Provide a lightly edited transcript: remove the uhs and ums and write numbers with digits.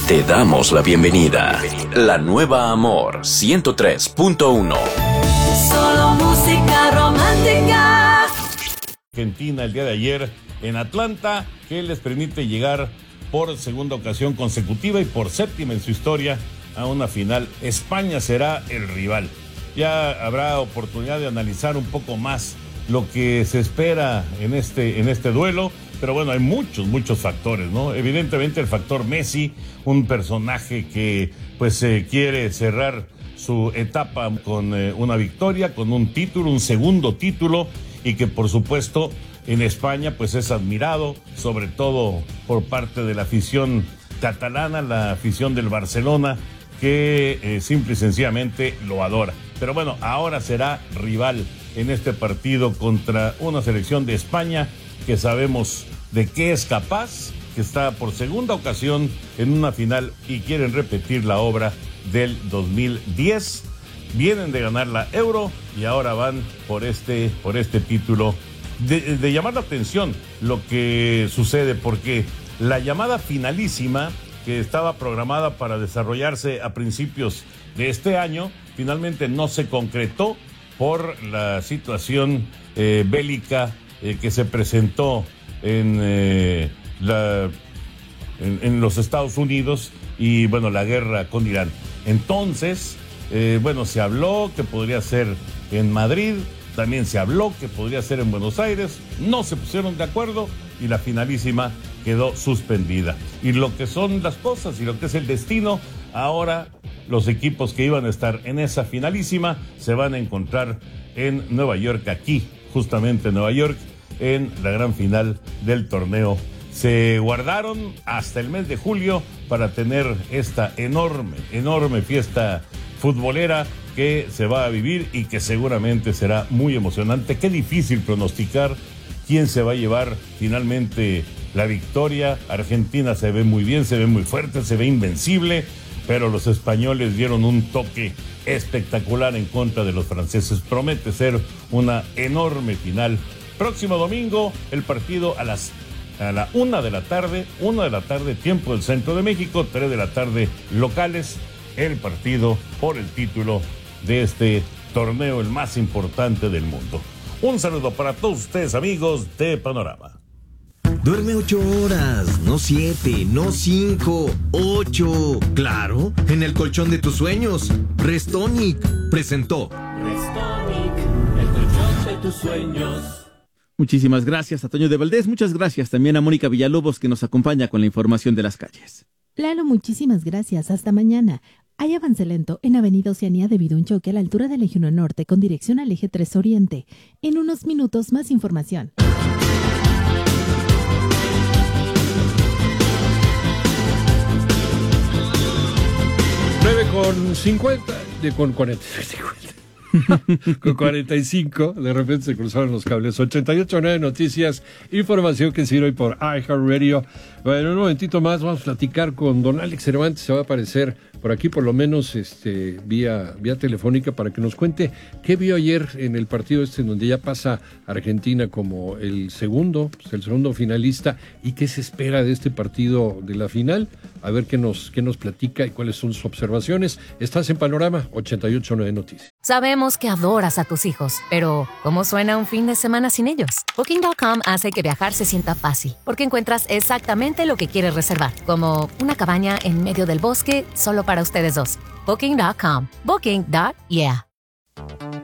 Te damos la bienvenida. La nueva Amor 103.1. Solo música romántica. Argentina el día de ayer en Atlanta, que les permite llegar por segunda ocasión consecutiva y por séptima en su historia a una final. España será el rival. Ya habrá oportunidad de analizar un poco más lo que se espera en este duelo, pero bueno, hay muchos factores, ¿no? Evidentemente el factor Messi, un personaje que pues quiere cerrar su etapa con una victoria, con un título, un segundo título, y que por supuesto en España pues es admirado, sobre todo por parte de la afición catalana, la afición del Barcelona, que simple y sencillamente lo adora. Pero bueno, ahora será rival en este partido contra una selección de España que sabemos de qué es capaz, que está por segunda ocasión en una final y quieren repetir la obra del 2010. Vienen de ganar la Euro y ahora van por este título. De llamar la atención lo que sucede, porque la llamada finalísima, que estaba programada para desarrollarse a principios de este año, finalmente no se concretó por la situación bélica que se presentó en los Estados Unidos y bueno, la guerra con Irán. Entonces, bueno, se habló que podría ser en Madrid, también se habló que podría ser en Buenos Aires, no se pusieron de acuerdo y la finalísima quedó suspendida. Y lo que son las cosas y lo que es el destino, ahora los equipos que iban a estar en esa finalísima se van a encontrar en Nueva York, aquí, justamente en Nueva York, en la gran final del torneo. Se guardaron hasta el mes de julio para tener esta enorme fiesta futbolera que se va a vivir y que seguramente será muy emocionante. Qué difícil pronosticar quién se va a llevar finalmente la victoria. Argentina se ve muy bien, se ve muy fuerte, se ve invencible, pero los españoles dieron un toque espectacular en contra de los franceses. Promete ser una enorme final. Próximo domingo, el partido a la 1 de la tarde, tiempo del centro de México, 3 de la tarde locales, el partido por el título de este torneo, el más importante del mundo. Un saludo para todos ustedes, amigos de Panorama. Duerme 8 horas, no 7, no 5, 8. Claro, en el colchón de tus sueños. Restonic presentó. Restonic, el colchón de tus sueños. Muchísimas gracias a Toño de Valdés, muchas gracias también a Mónica Villalobos, que nos acompaña con la información de las calles. Lalo, muchísimas gracias, hasta mañana. Hay avance lento en Avenida Oceanía debido a un choque a la altura del Eje 1 Norte con dirección al Eje 3 Oriente. En unos minutos más información. 9:45, de repente se cruzaron los cables. 88.9 Noticias, información que sirve por iHeartRadio. Bueno, en un momentito más vamos a platicar con don Alex Cervantes, se va a aparecer por aquí, por lo menos vía telefónica, para que nos cuente qué vio ayer en el partido en donde ya pasa Argentina como el segundo finalista, y qué se espera de este partido de la final. A ver qué nos platica y cuáles son sus observaciones. Estás en Panorama 88.9 Noticias. Sabemos que adoras a tus hijos, pero ¿cómo suena un fin de semana sin ellos? Booking.com hace que viajar se sienta fácil, porque encuentras exactamente lo que quieres reservar, como una cabaña en medio del bosque solo para ustedes dos. Booking.com. Booking.yeah.